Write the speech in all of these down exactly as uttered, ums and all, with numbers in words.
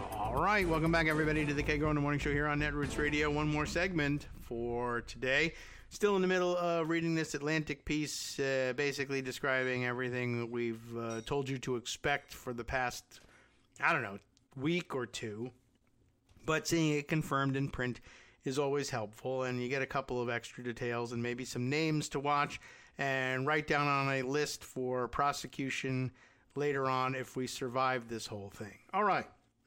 All right, welcome back, everybody, to the Kagro in the Morning Show here on Netroots Radio. One more segment for today. Still in the middle of reading this Atlantic piece, uh, basically describing everything that we've uh, told you to expect for the past, I don't know, week or two. But seeing it confirmed in print is always helpful, and you get a couple of extra details and maybe some names to watch and write down on a list for prosecution later on if we survive this whole thing. All right.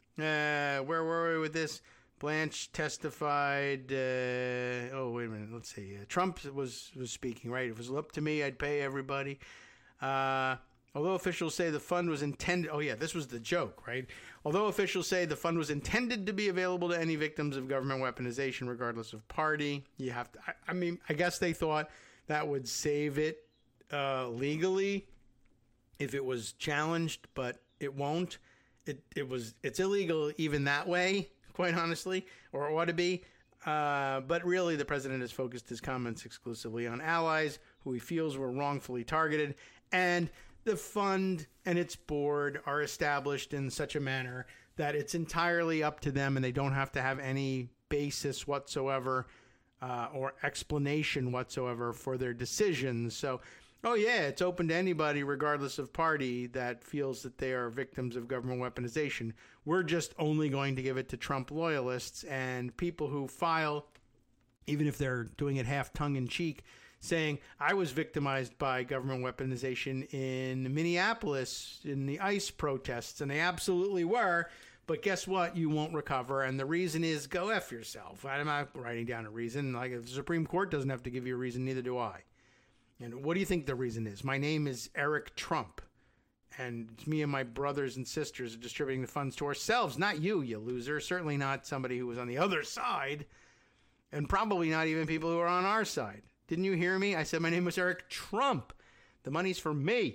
Uh, where were we with this? Blanche testified. Uh, oh, wait a minute. Let's see. Uh, Trump was, was speaking, right? If it was up to me, I'd pay everybody. Uh, although officials say the fund was intended. Oh, yeah, this was the joke, right? Although officials say the fund was intended to be available to any victims of government weaponization, regardless of party. You have to. I, I mean, I guess they thought that would save it uh, legally if it was challenged, but it won't. It it was it's illegal even that way, quite honestly, or it ought to be. Uh, but really, the president has focused his comments exclusively on allies who he feels were wrongfully targeted, and the fund and its board are established in such a manner that it's entirely up to them, and they don't have to have any basis whatsoever uh, or explanation whatsoever for their decisions. So. Oh, yeah, it's open to anybody, regardless of party, that feels that they are victims of government weaponization. We're just only going to give it to Trump loyalists and people who file, even if they're doing it half tongue-in-cheek, saying, I was victimized by government weaponization in Minneapolis in the ICE protests, and they absolutely were. But guess what? You won't recover, and the reason is go F yourself. I'm not writing down a reason. Like, if the Supreme Court doesn't have to give you a reason, neither do I. And what do you think the reason is? My name is Eric Trump, and it's me and my brothers and sisters are distributing the funds to ourselves, not you, you loser. Certainly not somebody who was on the other side, and probably not even people who are on our side. Didn't you hear me? I said my name was Eric Trump. The money's for me.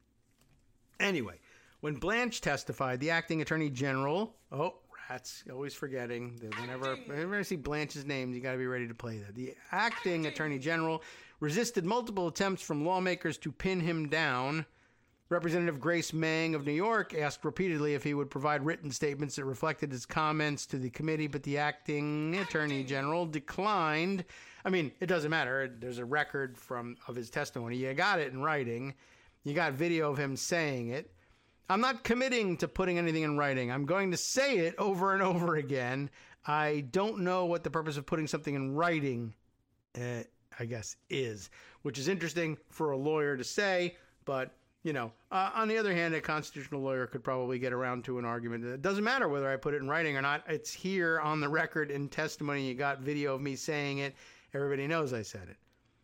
Anyway, when Blanche testified, the acting attorney general, oh, rats, always forgetting that whenever, whenever I see Blanche's name, you got to be ready to play that. The acting attorney general resisted multiple attempts from lawmakers to pin him down. Representative Grace Meng of New York asked repeatedly if he would provide written statements that reflected his comments to the committee, but the acting attorney general declined. I mean, it doesn't matter. There's a record from of his testimony. You got it in writing. You got video of him saying it. I'm not committing to putting anything in writing. I'm going to say it over and over again. I don't know what the purpose of putting something in writing uh, I guess, is, which is interesting for a lawyer to say, but, you know, uh, on the other hand, a constitutional lawyer could probably get around to an argument. It doesn't matter whether I put it in writing or not. It's here on the record in testimony. You got video of me saying it. Everybody knows I said it.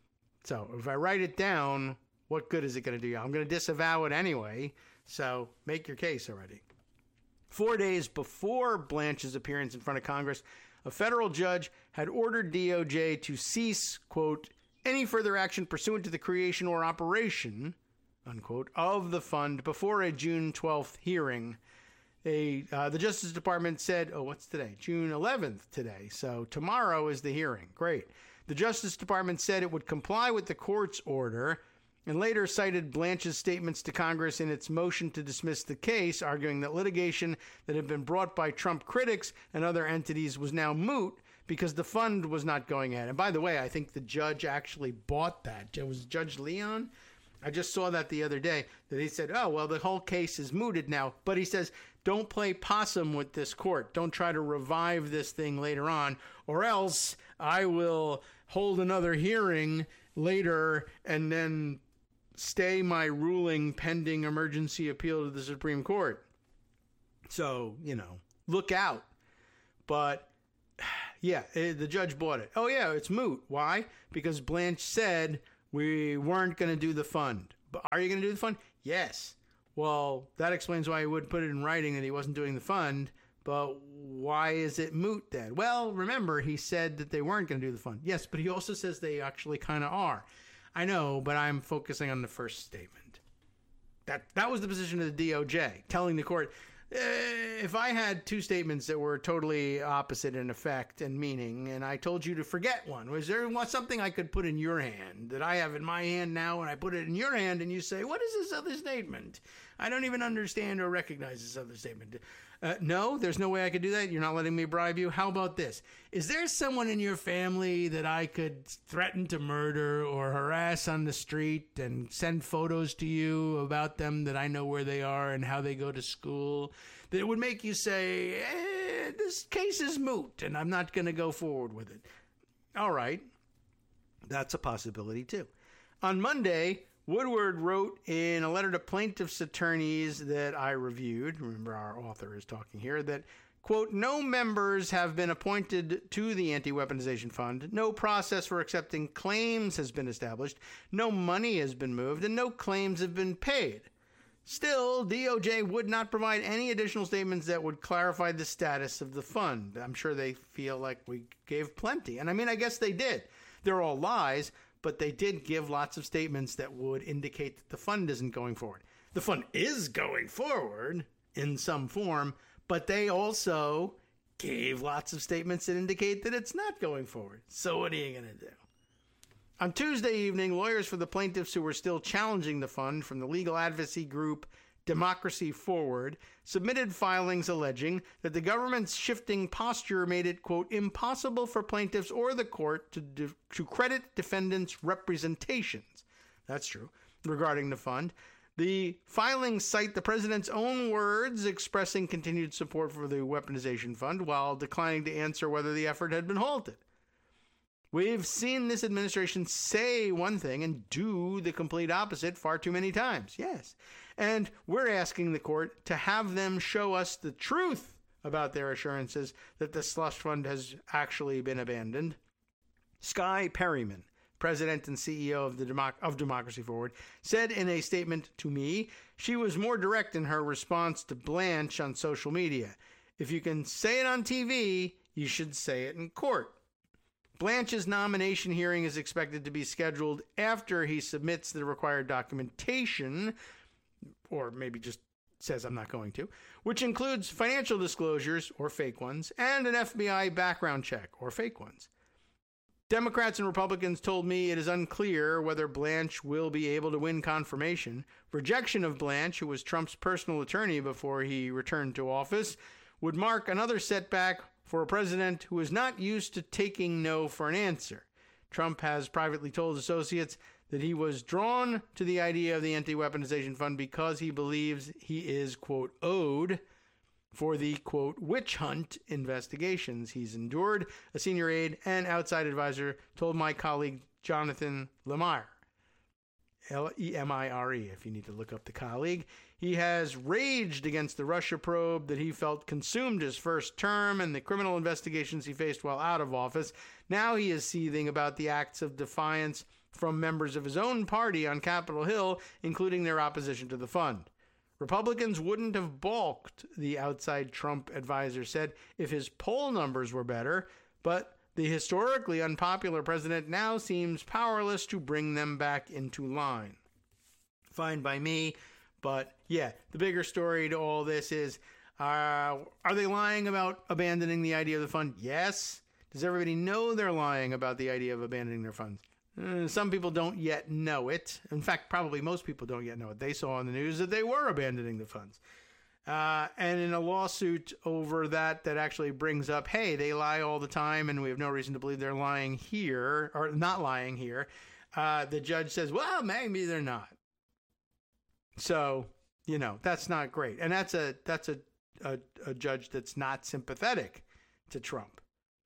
So if I write it down, what good is it going to do you? I'm going to disavow it anyway, so make your case already. Four days before Blanche's appearance in front of Congress, a federal judge had ordered D O J to cease, quote, any further action pursuant to the creation or operation, unquote, of the fund before a June twelfth hearing. A, uh, the Justice Department said, oh, what's today? June eleventh today. So tomorrow is the hearing. Great. The Justice Department said it would comply with the court's order and later cited Blanche's statements to Congress in its motion to dismiss the case, arguing that litigation that had been brought by Trump critics and other entities was now moot because the fund was not going ahead. And by the way, I think the judge actually bought that. It was Judge Leon. I just saw that the other day, that he said, oh, well, the whole case is mooted now. But he says, don't play possum with this court. Don't try to revive this thing later on, or else I will hold another hearing later and then stay my ruling pending emergency appeal to the Supreme Court. So, you know, look out. But, yeah, it, the judge bought it. Oh, yeah, it's moot. Why? Because Blanche said we weren't going to do the fund. But are you going to do the fund? Yes. Well, that explains why he would put it in writing that he wasn't doing the fund. But why is it moot then? Well, remember, he said that they weren't going to do the fund. Yes, but he also says they actually kind of are. I know, but I'm focusing on the first statement. That that was the position of the D O J, telling the court, eh, if I had two statements that were totally opposite in effect and meaning, and I told you to forget one, was there something I could put in your hand that I have in my hand now, and I put it in your hand, and you say, what is this other statement? I don't even understand or recognize this other statement. Uh, no, there's no way I could do that. You're not letting me bribe you. How about this? Is there someone in your family that I could threaten to murder or harass on the street and send photos to you about them that I know where they are and how they go to school that would make you say, eh, this case is moot and I'm not going to go forward with it? All right. That's a possibility too. On Monday, Woodward wrote in a letter to plaintiffs' attorneys that I reviewed, remember our author is talking here, that, quote, no members have been appointed to the Anti-Weaponization Fund, no process for accepting claims has been established, no money has been moved, and no claims have been paid. Still, D O J would not provide any additional statements that would clarify the status of the fund. I'm sure they feel like we gave plenty. And I mean, I guess they did. They're all lies, but they did give lots of statements that would indicate that the fund isn't going forward. The fund is going forward in some form, but they also gave lots of statements that indicate that it's not going forward. So what are you going to do? On Tuesday evening, lawyers for the plaintiffs who were still challenging the fund from the legal advocacy group Democracy Forward submitted filings alleging that the government's shifting posture made it, quote, impossible for plaintiffs or the court to, de- to credit defendants' representations. That's true. Regarding the fund, the filings cite the president's own words expressing continued support for the weaponization fund while declining to answer whether the effort had been halted. We've seen this administration say one thing and do the complete opposite far too many times. Yes. And we're asking the court to have them show us the truth about their assurances that the slush fund has actually been abandoned. Skye Perryman, president and C E O of the Democ- of Democracy Forward, said in a statement to me she was more direct in her response to Blanche on social media. If you can say it on T V, you should say it in court. Blanche's nomination hearing is expected to be scheduled after he submits the required documentation, or maybe just says I'm not going to, which includes financial disclosures, or fake ones, and an F B I background check, or fake ones. Democrats and Republicans told me it is unclear whether Blanche will be able to win confirmation. Rejection of Blanche, who was Trump's personal attorney before he returned to office, would mark another setback for a president who is not used to taking no for an answer. Trump has privately told associates that he was drawn to the idea of the Anti-Weaponization Fund because he believes he is, quote, owed for the, quote, witch hunt investigations he's endured, a senior aide and outside advisor told my colleague Jonathan Lemire. L E M I R E, if you need to look up the colleague. He has raged against the Russia probe that he felt consumed his first term and the criminal investigations he faced while out of office. Now he is seething about the acts of defiance from members of his own party on Capitol Hill, including their opposition to the fund. Republicans wouldn't have balked, the outside Trump advisor said, if his poll numbers were better, but the historically unpopular president now seems powerless to bring them back into line. Fine by me, but yeah, the bigger story to all this is, uh, are they lying about abandoning the idea of the fund? Yes. Does everybody know they're lying about the idea of abandoning their funds? Uh, some people don't yet know it. In fact, probably most people don't yet know it. They saw on the news that they were abandoning the funds. Uh, and in a lawsuit over that that actually brings up, hey, they lie all the time and we have no reason to believe they're lying here, or not lying here, uh, the judge says, well, maybe they're not. So, you know, that's not great. And that's a that's a, a, a judge that's not sympathetic to Trump.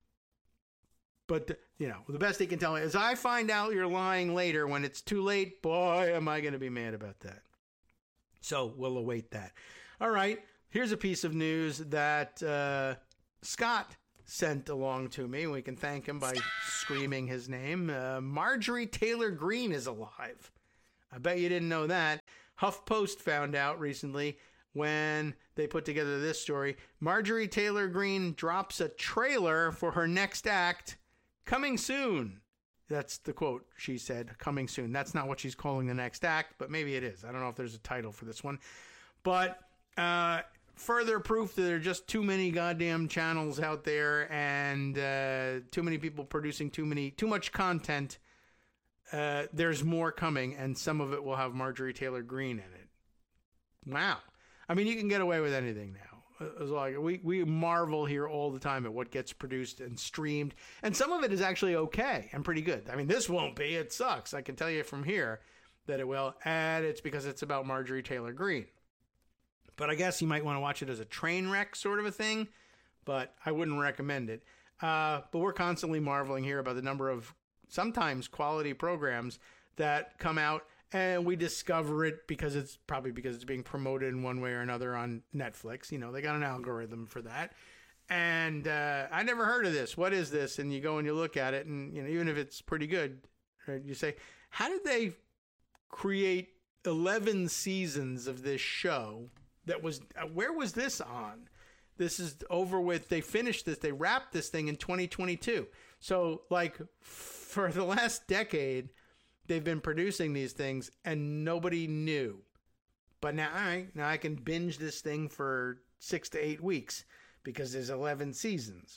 But, the, you know, the best he can tell me is, I find out you're lying later when it's too late. Boy, am I going to be mad about that. So we'll await that. All right, here's a piece of news that uh, Scott sent along to me. We can thank him by screaming his name. Uh, Marjorie Taylor Greene is alive. I bet you didn't know that. HuffPost found out recently when they put together this story. Marjorie Taylor Greene drops a trailer for her next act, coming soon. That's the quote she said, coming soon. That's not what she's calling the next act, but maybe it is. I don't know if there's a title for this one. But uh, further proof that there are just too many goddamn channels out there and uh, too many people producing too many, too much content. Uh, there's more coming, and some of it will have Marjorie Taylor Greene in it. wow. I mean, you can get away with anything now. It was like we, we marvel here all the time at what gets produced and streamed. And some of it is actually okay and pretty good. I mean, this won't be. It sucks. I can tell you from here that it will. And it's because it's about Marjorie Taylor Greene. But I guess you might want to watch it as a train wreck sort of a thing. But I wouldn't recommend it. Uh, but we're constantly marveling here about the number of sometimes quality programs that come out. And we discover it because it's probably because it's being promoted in one way or another on Netflix. You know, they got an algorithm for that. And uh, I never heard of this. What is this? And you go and you look at it, and you know, even if it's pretty good, right, you say, how did they create eleven seasons of this show that was, uh, where was this on? This is over with. They finished this. They wrapped this thing in twenty twenty-two. So, like, for the last decade, they've been producing these things and nobody knew. But now, all right, now I can binge this thing for six to eight weeks because there's eleven seasons.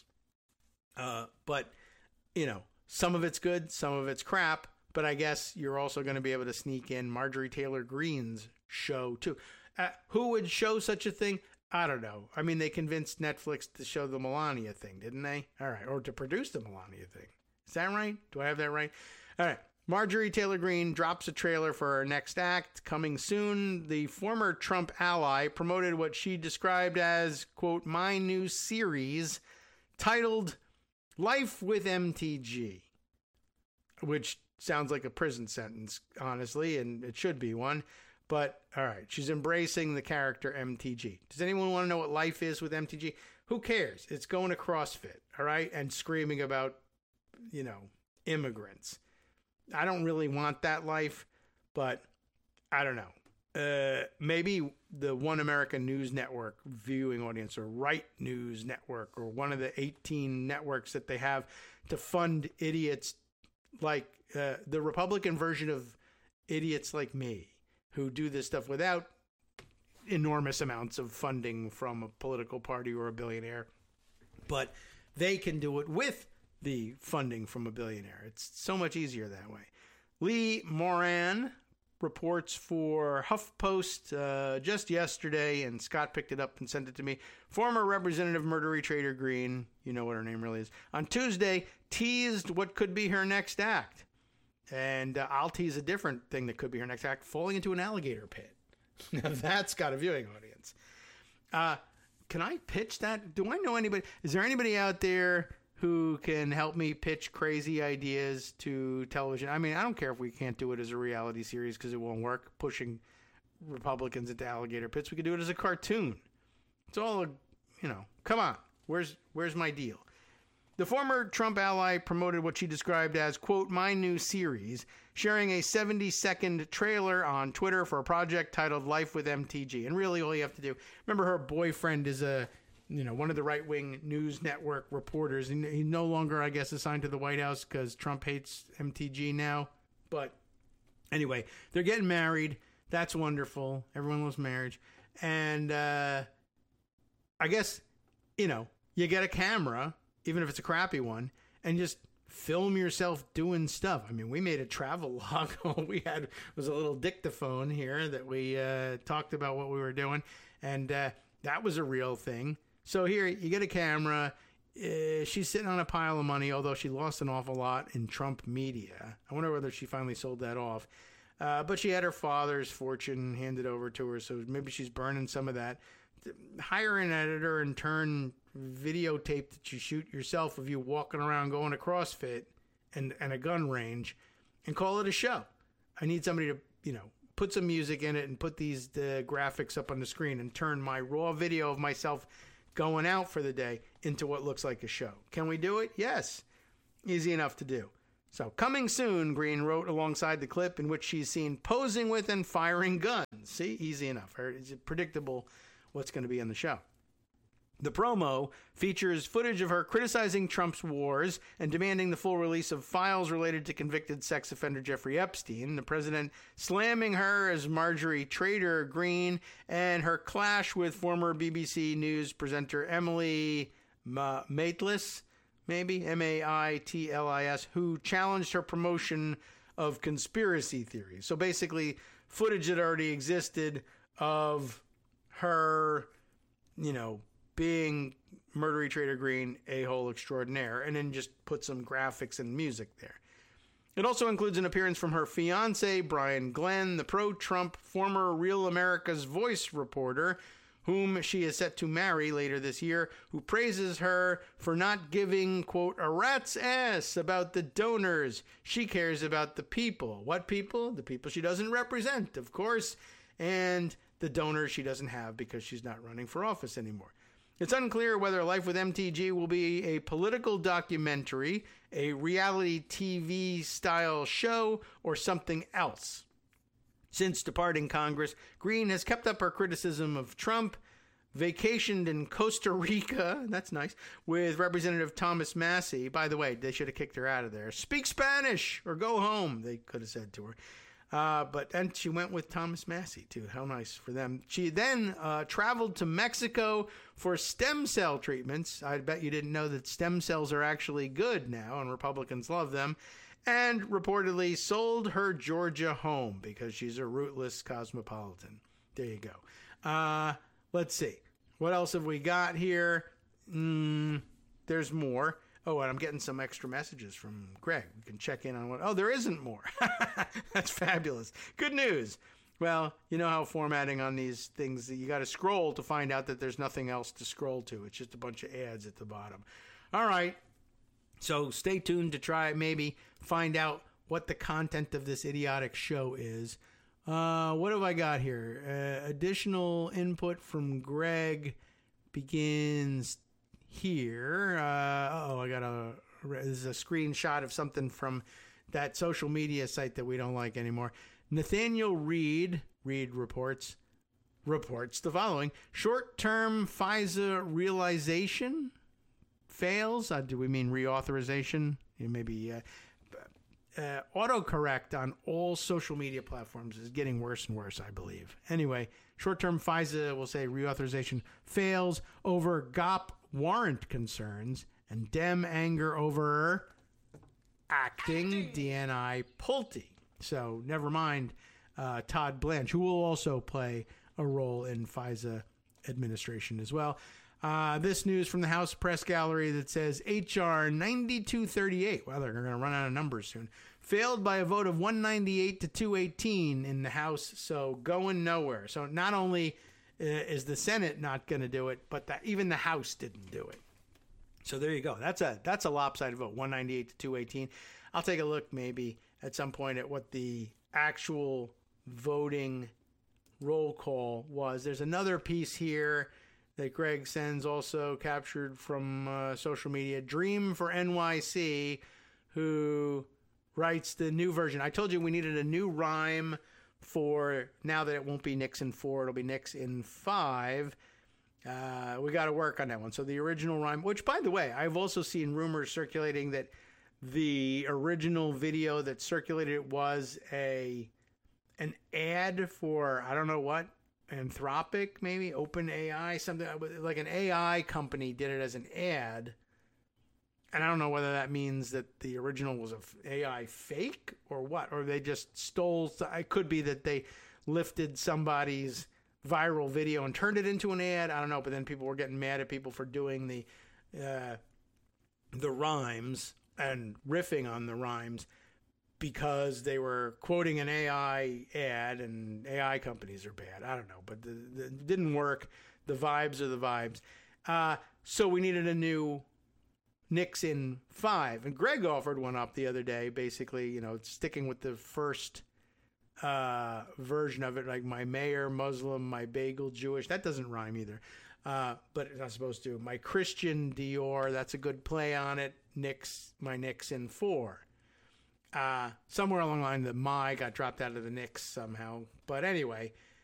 Uh, but, you know, some of it's good, some of it's crap. But I guess you're also going to be able to sneak in Marjorie Taylor Greene's show, too. Uh, who would show such a thing? I don't know. I mean, they convinced Netflix to show the Melania thing, didn't they? All right. Or to produce the Melania thing. Is that right? Do I have that right? All right. Marjorie Taylor Greene drops a trailer for her next act coming soon. The former Trump ally promoted what she described as, quote, my new series titled Life with M T G, which sounds like a prison sentence, honestly, and it should be one. But, all right, she's embracing the character M T G. Does anyone want to know what life is with M T G? Who cares? It's going to CrossFit, all right, and screaming about, you know, immigrants. I don't really want that life, but I don't know. Uh, maybe the One American News Network viewing audience or Right News Network or one of the eighteen networks that they have to fund idiots like uh, the Republican version of idiots like me who do this stuff without enormous amounts of funding from a political party or a billionaire. But they can do it with the funding from a billionaire. It's so much easier that way. Lee Moran reports for HuffPost uh, just yesterday, and Scott picked it up and sent it to me. Former Representative Marjorie Taylor Greene, you know what her name really is, on Tuesday teased what could be her next act. And uh, I'll tease a different thing that could be her next act, falling into an alligator pit. Now that's got a viewing audience. Uh, can I pitch that? Do I know anybody? Is there anybody out there who can help me pitch crazy ideas to television? I mean, I don't care if we can't do it as a reality series because it won't work, pushing Republicans into alligator pits. We could do it as a cartoon. It's all, a, you know, come on. Where's where's my deal? The former Trump ally promoted what she described as, quote, my new series, sharing a seventy-second trailer on Twitter for a project titled Life with M T G. And really all you have to do, remember her boyfriend is a, you know, one of the right-wing news network reporters. And he's no longer, I guess, assigned to the White House because Trump hates M T G now. But anyway, they're getting married. That's wonderful. Everyone loves marriage. And uh, I guess, you know, you get a camera, even if it's a crappy one, and just film yourself doing stuff. I mean, we made a travel log. All we had was a little dictaphone here that we uh, talked about what we were doing. And uh, that was a real thing. So here, you get a camera. Uh, she's sitting on a pile of money, although she lost an awful lot in Trump media. I wonder whether she finally sold that off. Uh, but she had her father's fortune handed over to her, so maybe she's burning some of that. Hire an editor and turn videotape that you shoot yourself of you walking around going to CrossFit and, and a gun range and call it a show. I need somebody to, you know, put some music in it and put these uh, graphics up on the screen and turn my raw video of myself going out for the day into what looks like a show. Can we do it? Yes. Easy enough to do. So, coming soon, Greene wrote alongside the clip in which she's seen posing with and firing guns. See? Easy enough. It's predictable what's going to be in the show. The promo features footage of her criticizing Trump's wars and demanding the full release of files related to convicted sex offender Jeffrey Epstein, the president slamming her as Marjorie Taylor Greene, and her clash with former B B C News presenter Emily Ma- Maitlis, maybe, M A I T L I S, who challenged her promotion of conspiracy theories. So basically, footage that already existed of her, you know, being Murdery Trader Green, a-hole extraordinaire, and then just put some graphics and music there. It also includes an appearance from her fiance, Brian Glenn, the pro-Trump former Real America's Voice reporter, whom she is set to marry later this year, who praises her for not giving, quote, a rat's ass about the donors. She cares about the people. What people? The people she doesn't represent, of course, and the donors she doesn't have because she's not running for office anymore. It's unclear whether Life with M T G will be a political documentary, a reality T V-style show, or something else. Since departing Congress, Green has kept up her criticism of Trump, vacationed in Costa Rica, that's nice, with Representative Thomas Massie. By the way, they should have kicked her out of there. Speak Spanish or go home, they could have said to her. Uh, but and she went with Thomas Massie, too. How nice for them. She then uh, traveled to Mexico for stem cell treatments. I bet you didn't know that stem cells are actually good now, and Republicans love them. And reportedly sold her Georgia home because she's a rootless cosmopolitan. There you go. Uh, let's see. What else have we got here? Mm, there's more. Oh, and I'm getting some extra messages from Greg. We can check in on what... Oh, there isn't more. That's fabulous. Good news. Well, you know how formatting on these things, you got to scroll to find out that there's nothing else to scroll to. It's just a bunch of ads at the bottom. All right. So stay tuned to try maybe find out what the content of this idiotic show is. Uh, what have I got here? Uh, additional input from Greg begins here. Uh, oh, I got a this is a screenshot of something from that social media site that we don't like anymore. Nathaniel Reed, Reed reports, reports the following. Short-term FISA realization fails. Uh, do we mean reauthorization? Yeah, maybe uh, uh, autocorrect on all social media platforms is getting worse and worse, I believe. Anyway, short-term FISA will say reauthorization fails over G O P warrant concerns and Dem anger over acting D N I Pulte. So never mind uh, Todd Blanche, who will also play a role in FISA administration as well. Uh, this news from the House Press Gallery that says H R ninety-two thirty-eight, well, they're going to run out of numbers soon, failed by a vote of one ninety-eight to two eighteen in the House, so going nowhere. So not only uh, is the Senate not going to do it, but that even the House didn't do it. So there you go. That's a that's a lopsided vote, one ninety-eight to two eighteen. I'll take a look maybe at some point at what the actual voting roll call was. There's another piece here that Greg sends, also captured from uh, social media. Dream for N Y C, who writes the new version. I told you we needed a new rhyme for now that it won't be Nixon four, it'll be Nixon five. Uh, we got to work on that one. So the original rhyme, which, by the way, I've also seen rumors circulating that the original video that circulated was a an ad for, I don't know what, Anthropic, maybe OpenAI, something like an A I company did it as an ad. And I don't know whether that means that the original was a A I fake or what, or they just stole. It could be that they lifted somebody's viral video and turned it into an ad. I don't know, but then people were getting mad at people for doing the uh, the rhymes and riffing on the rhymes because they were quoting an A I ad, and A I companies are bad. I don't know, but the, the, it didn't work. The vibes are the vibes. Uh, so we needed a new Nixon five. And Greg offered one up the other day, basically, you know, sticking with the first uh, version of it, like my mayor, Muslim, my bagel, Jewish. That doesn't rhyme either. Uh, but it's not supposed to. My Christian Dior, that's a good play on it. Nix, my Nixon four. Uh, somewhere along the line, the my got dropped out of the Nix somehow. But anyway,